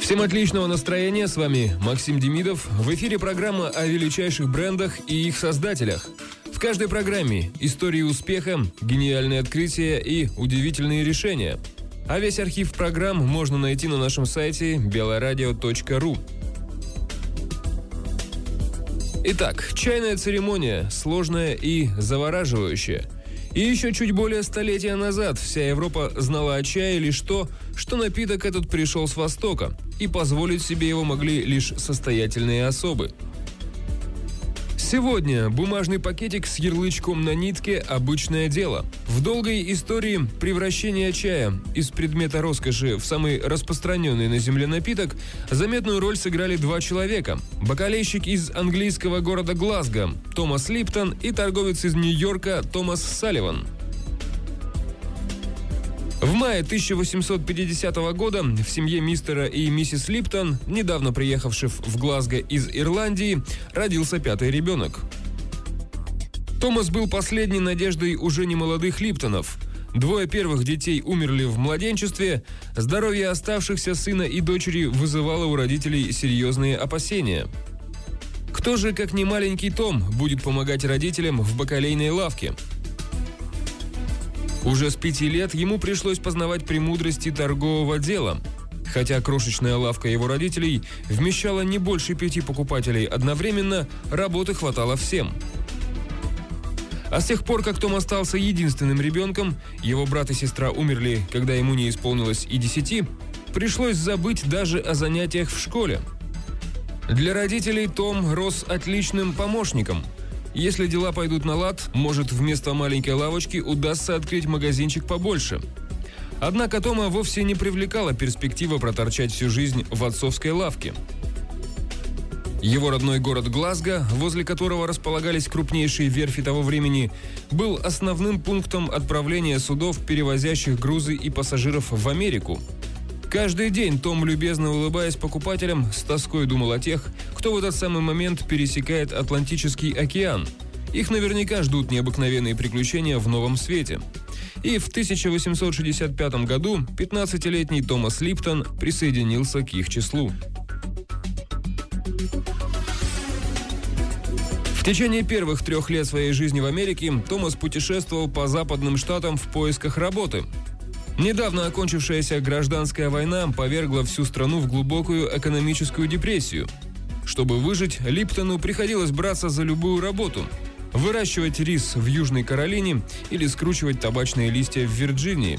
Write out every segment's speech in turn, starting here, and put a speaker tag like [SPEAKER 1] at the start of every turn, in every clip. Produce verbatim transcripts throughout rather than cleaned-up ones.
[SPEAKER 1] Всем отличного настроения, с вами Максим Демидов. В эфире программа о величайших брендах и их создателях. В каждой программе истории успеха, гениальные открытия и удивительные решения. А весь архив программ можно найти на нашем сайте белорадио точка ру. Итак, чайная церемония, сложная и завораживающая. И еще чуть более столетия назад вся Европа знала о чае лишь то, что напиток этот пришел с Востока, и позволить себе его могли лишь состоятельные особы. Сегодня бумажный пакетик с ярлычком на нитке – обычное дело. В долгой истории превращения чая из предмета роскоши в самый распространенный на земле напиток заметную роль сыграли два человека – бакалейщик из английского города Глазго Томас Липтон и торговец из Нью-Йорка Томас Салливан. В мае тысяча восемьсот пятидесятого года в семье мистера и миссис Липтон, недавно приехавших в Глазго из Ирландии, родился пятый ребенок. Томас был последней надеждой уже немолодых Липтонов. Двое первых детей умерли в младенчестве, здоровье оставшихся сына и дочери вызывало у родителей серьезные опасения. Кто же, как не маленький Том, будет помогать родителям в бакалейной лавке? Уже с пяти лет ему пришлось познавать премудрости торгового дела. Хотя крошечная лавка его родителей вмещала не больше пяти покупателей одновременно, работы хватало всем. А с тех пор, как Том остался единственным ребенком, его брат и сестра умерли, когда ему не исполнилось и десяти, пришлось забыть даже о занятиях в школе. Для родителей Том рос отличным помощником. Если дела пойдут на лад, может, вместо маленькой лавочки удастся открыть магазинчик побольше. Однако Тома вовсе не привлекала перспектива проторчать всю жизнь в отцовской лавке. Его родной город Глазго, возле которого располагались крупнейшие верфи того времени, был основным пунктом отправления судов, перевозящих грузы и пассажиров в Америку. Каждый день Том, любезно улыбаясь покупателям, с тоской думал о тех, кто в этот самый момент пересекает Атлантический океан. Их наверняка ждут необыкновенные приключения в новом свете. И в тысяча восемьсот шестьдесят пятом году пятнадцатилетний Томас Липтон присоединился к их числу. В течение первых трех лет своей жизни в Америке Томас путешествовал по западным штатам в поисках работы. Недавно окончившаяся гражданская война повергла всю страну в глубокую экономическую депрессию. Чтобы выжить, Липтону приходилось браться за любую работу – выращивать рис в Южной Каролине или скручивать табачные листья в Вирджинии.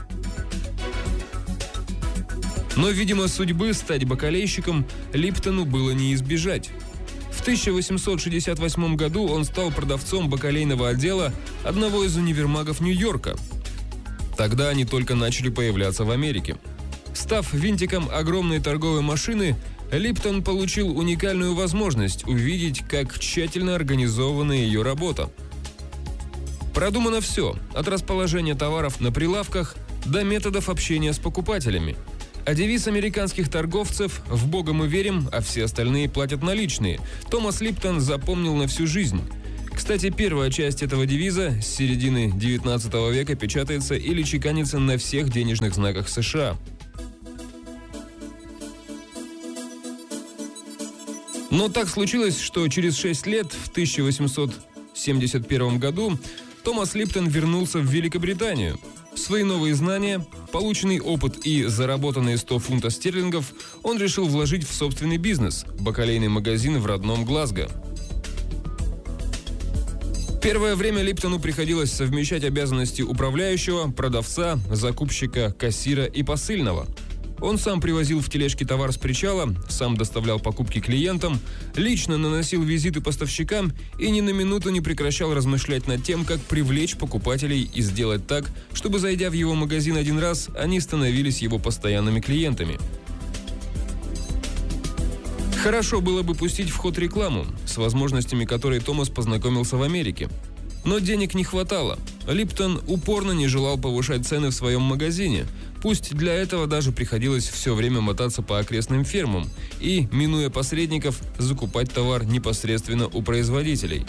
[SPEAKER 1] Но, видимо, судьбы стать бакалейщиком Липтону было не избежать. В тысяча восемьсот шестьдесят восьмом году он стал продавцом бакалейного отдела одного из универмагов Нью-Йорка. Тогда они только начали появляться в Америке. Став винтиком огромной торговой машины, Липтон получил уникальную возможность увидеть, как тщательно организована ее работа. Продумано все, от расположения товаров на прилавках до методов общения с покупателями. А девиз американских торговцев «В Бога мы верим, а все остальные платят наличные» Томас Липтон запомнил на всю жизнь. Кстати, первая часть этого девиза с середины девятнадцатого века печатается или чеканится на всех денежных знаках США. Но так случилось, что через шесть лет, в тысяча восемьсот семьдесят первом году, Томас Липтон вернулся в Великобританию. Свои новые знания, полученный опыт и заработанные сто фунтов стерлингов он решил вложить в собственный бизнес – бакалейный магазин в родном Глазго. Первое время Липтону приходилось совмещать обязанности управляющего, продавца, закупщика, кассира и посыльного. Он сам привозил в тележке товар с причала, сам доставлял покупки клиентам, лично наносил визиты поставщикам и ни на минуту не прекращал размышлять над тем, как привлечь покупателей и сделать так, чтобы, зайдя в его магазин один раз, они становились его постоянными клиентами. Хорошо было бы пустить в ход рекламу, с возможностями которой Томас познакомился в Америке. Но денег не хватало. Липтон упорно не желал повышать цены в своем магазине. Пусть для этого даже приходилось все время мотаться по окрестным фермам и, минуя посредников, закупать товар непосредственно у производителей.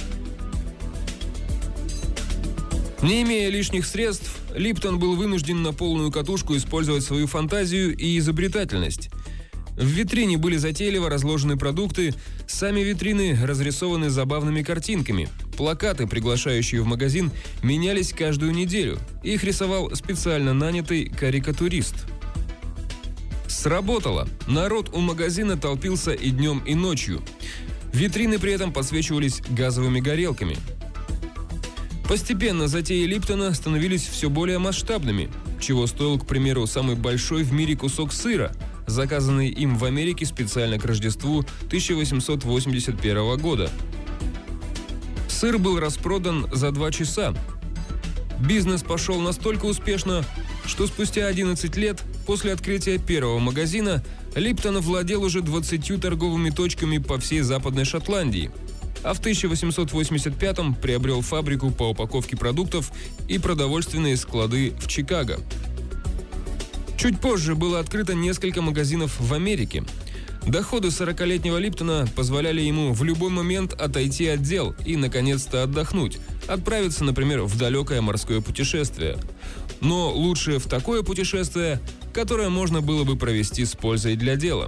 [SPEAKER 1] Не имея лишних средств, Липтон был вынужден на полную катушку использовать свою фантазию и изобретательность. В витрине были затейливо разложены продукты, сами витрины разрисованы забавными картинками. Плакаты, приглашающие в магазин, менялись каждую неделю. Их рисовал специально нанятый карикатурист. Сработало. Народ у магазина толпился и днем, и ночью. Витрины при этом подсвечивались газовыми горелками. Постепенно затеи Липтона становились все более масштабными, чего стоил, к примеру, самый большой в мире кусок сыра, заказанный им в Америке специально к Рождеству тысяча восемьсот восемьдесят первого года. Сыр был распродан за два часа. Бизнес пошел настолько успешно, что спустя одиннадцать лет после открытия первого магазина Липтон владел уже двадцатью торговыми точками по всей Западной Шотландии, а в тысяча восемьсот восемьдесят пятом приобрел фабрику по упаковке продуктов и продовольственные склады в Чикаго. Чуть позже было открыто несколько магазинов в Америке. Доходы сорокалетнего Липтона позволяли ему в любой момент отойти от дел и, наконец-то, отдохнуть, отправиться, например, в далекое морское путешествие. Но лучше в такое путешествие, которое можно было бы провести с пользой для дела.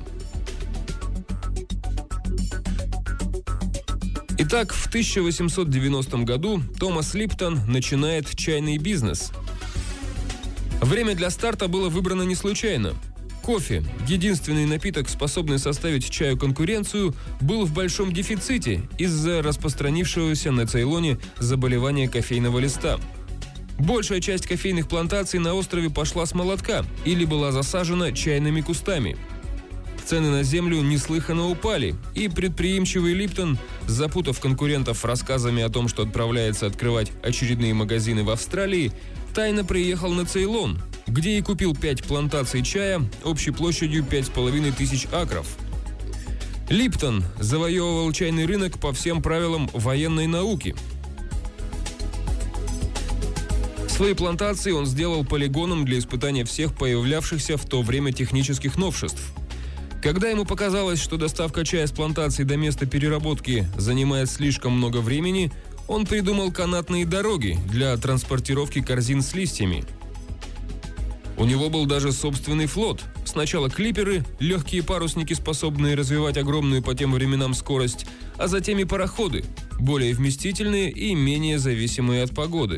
[SPEAKER 1] Итак, в тысяча восемьсот девяностом году Томас Липтон начинает чайный бизнес. Время для старта было выбрано не случайно. Кофе, единственный напиток, способный составить чаю конкуренцию, был в большом дефиците из-за распространившегося на Цейлоне заболевания кофейного листа. Большая часть кофейных плантаций на острове пошла с молотка или была засажена чайными кустами. Цены на землю неслыханно упали, и предприимчивый Липтон, запутав конкурентов рассказами о том, что отправляется открывать очередные магазины в Австралии, тайно приехал на Цейлон, где и купил пять плантаций чая общей площадью пять с половиной тысяч акров. Липтон завоевывал чайный рынок по всем правилам военной науки. Свои плантации он сделал полигоном для испытания всех появлявшихся в то время технических новшеств. Когда ему показалось, что доставка чая с плантации до места переработки занимает слишком много времени, он придумал канатные дороги для транспортировки корзин с листьями. У него был даже собственный флот. Сначала клиперы, легкие парусники, способные развивать огромную по тем временам скорость, а затем и пароходы, более вместительные и менее зависимые от погоды.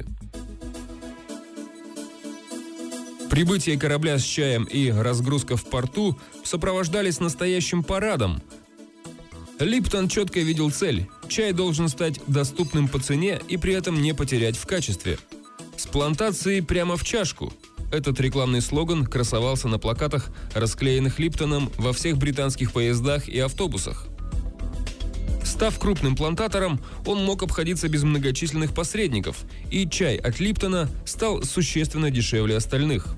[SPEAKER 1] Прибытие корабля с чаем и разгрузка в порту сопровождались настоящим парадом. Липтон четко видел цель. Чай должен стать доступным по цене и при этом не потерять в качестве. С плантации прямо в чашку. Этот рекламный слоган красовался на плакатах, расклеенных Липтоном во всех британских поездах и автобусах. Став крупным плантатором, он мог обходиться без многочисленных посредников, и чай от Липтона стал существенно дешевле остальных.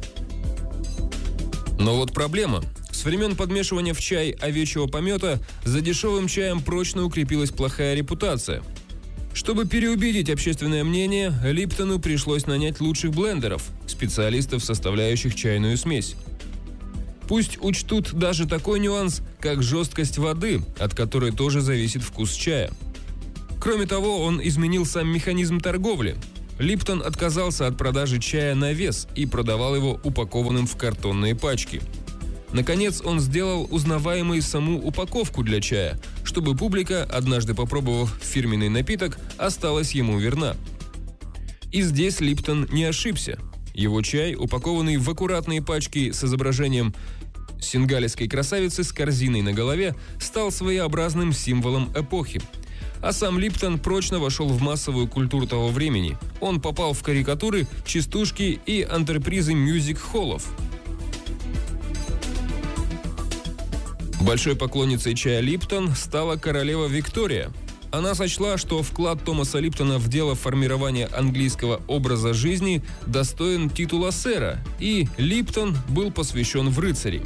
[SPEAKER 1] Но вот проблема. С времен подмешивания в чай овечьего помета за дешевым чаем прочно укрепилась плохая репутация. Чтобы переубедить общественное мнение, Липтону пришлось нанять лучших блендеров, специалистов, составляющих чайную смесь. Пусть учтут даже такой нюанс, как жесткость воды, от которой тоже зависит вкус чая. Кроме того, он изменил сам механизм торговли. Липтон отказался от продажи чая на вес и продавал его упакованным в картонные пачки. Наконец, он сделал узнаваемой саму упаковку для чая, чтобы публика, однажды попробовав фирменный напиток, осталась ему верна. И здесь Липтон не ошибся. Его чай, упакованный в аккуратные пачки с изображением сингалийской красавицы с корзиной на голове, стал своеобразным символом эпохи. А сам Липтон прочно вошел в массовую культуру того времени. Он попал в карикатуры, частушки и антрепризы мюзик-холлов. Большой поклонницей чая Липтон стала королева Виктория. Она сочла, что вклад Томаса Липтона в дело формирования английского образа жизни достоин титула сэра, и Липтон был посвящен в рыцари.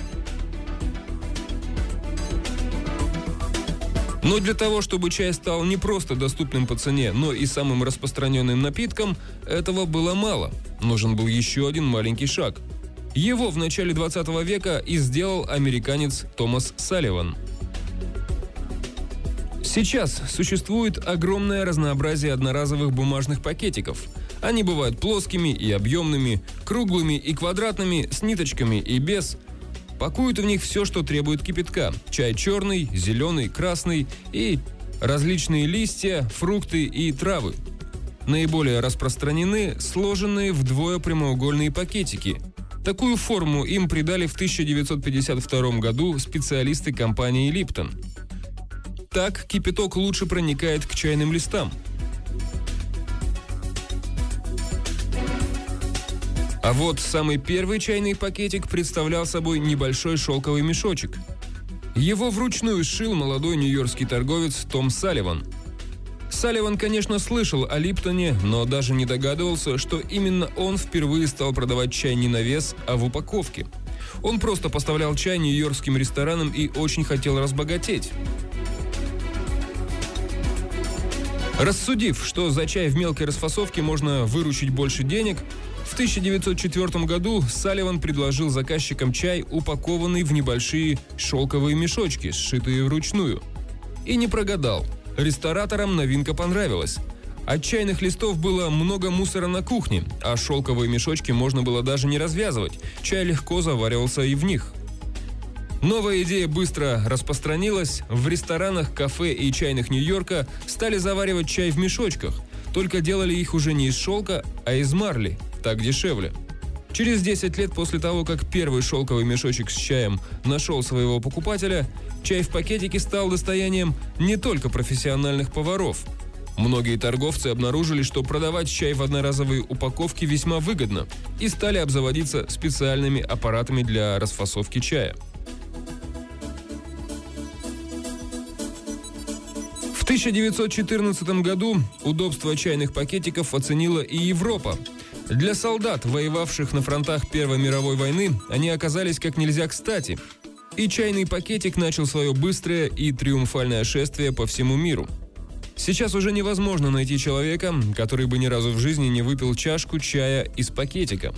[SPEAKER 1] Но для того, чтобы чай стал не просто доступным по цене, но и самым распространенным напитком, этого было мало. Нужен был еще один маленький шаг. Его в начале двадцатого века и сделал американец Томас Салливан. Сейчас существует огромное разнообразие одноразовых бумажных пакетиков. Они бывают плоскими и объемными, круглыми и квадратными, с ниточками и без. Пакуют в них все, что требует кипятка. Чай черный, зеленый, красный и различные листья, фрукты и травы. Наиболее распространены сложенные вдвое прямоугольные пакетики. Такую форму им придали в тысяча девятьсот пятьдесят втором году специалисты компании Lipton. Так кипяток лучше проникает к чайным листам. А вот самый первый чайный пакетик представлял собой небольшой шелковый мешочек. Его вручную сшил молодой нью-йоркский торговец Том Салливан. Салливан, конечно, слышал о Липтоне, но даже не догадывался, что именно он впервые стал продавать чай не на вес, а в упаковке. Он просто поставлял чай нью-йоркским ресторанам и очень хотел разбогатеть. Рассудив, что за чай в мелкой расфасовке можно выручить больше денег, в тысяча девятьсот четвёртом году Салливан предложил заказчикам чай, упакованный в небольшие шелковые мешочки, сшитые вручную. И не прогадал. Рестораторам новинка понравилась. От чайных листов было много мусора на кухне, а шелковые мешочки можно было даже не развязывать. Чай легко заваривался и в них. Новая идея быстро распространилась. В ресторанах, кафе и чайных Нью-Йорка стали заваривать чай в мешочках. Только делали их уже не из шелка, а из марли. Так дешевле. Через десять лет после того, как первый шелковый мешочек с чаем нашел своего покупателя, чай в пакетике стал достоянием не только профессиональных поваров. Многие торговцы обнаружили, что продавать чай в одноразовой упаковке весьма выгодно, и стали обзаводиться специальными аппаратами для расфасовки чая. В тысяча девятьсот четырнадцатом году удобство чайных пакетиков оценила и Европа. Для солдат, воевавших на фронтах Первой мировой войны, они оказались как нельзя кстати. И чайный пакетик начал свое быстрое и триумфальное шествие по всему миру. Сейчас уже невозможно найти человека, который бы ни разу в жизни не выпил чашку чая из пакетика.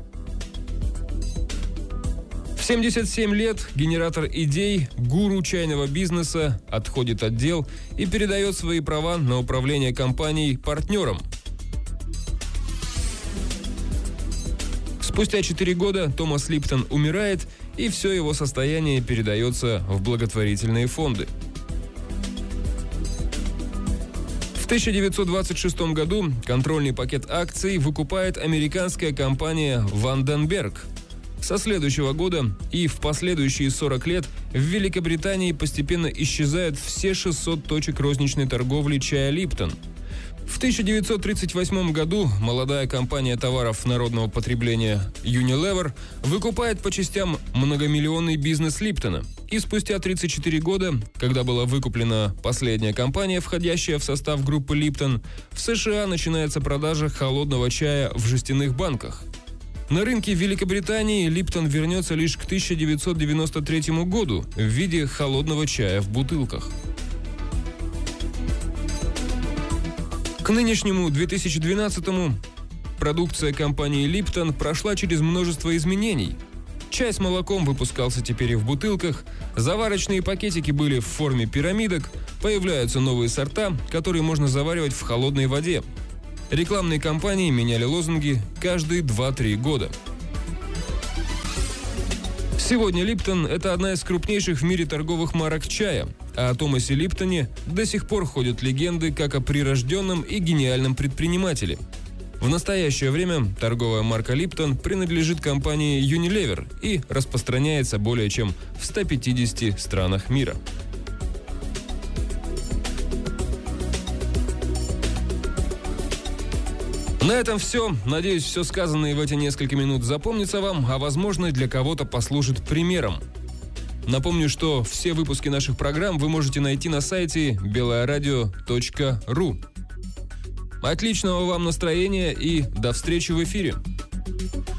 [SPEAKER 1] В семьдесят семь лет генератор идей, гуру чайного бизнеса отходит от дел и передает свои права на управление компанией партнерам. Спустя четыре года Томас Липтон умирает, и все его состояние передается в благотворительные фонды. В тысяча девятьсот двадцать шестом году контрольный пакет акций выкупает американская компания Ванденберг. Со следующего года и в последующие сорок лет в Великобритании постепенно исчезают все шестьсот точек розничной торговли чая Липтон. В тысяча девятьсот тридцать восьмом году молодая компания товаров народного потребления Unilever выкупает по частям многомиллионный бизнес Липтона. И спустя тридцать четыре года, когда была выкуплена последняя компания, входящая в состав группы Липтон, в США начинается продажа холодного чая в жестяных банках. На рынке Великобритании Липтон вернется лишь к тысяча девятьсот девяносто третьему году в виде холодного чая в бутылках. К нынешнему две тысячи двенадцатому продукция компании Lipton прошла через множество изменений. Чай с молоком выпускался теперь и в бутылках, заварочные пакетики были в форме пирамидок, появляются новые сорта, которые можно заваривать в холодной воде. Рекламные кампании меняли лозунги каждые два-три года. Сегодня Lipton – это одна из крупнейших в мире торговых марок чая, а о Томасе Липтоне до сих пор ходят легенды как о прирожденном и гениальном предпринимателе. В настоящее время торговая марка Lipton принадлежит компании Unilever и распространяется более чем в ста пятидесяти странах мира. На этом все. Надеюсь, все сказанное в эти несколько минут запомнится вам, а возможно, для кого-то послужит примером. Напомню, что все выпуски наших программ вы можете найти на сайте белое радио точка ру. Отличного вам настроения и до встречи в эфире!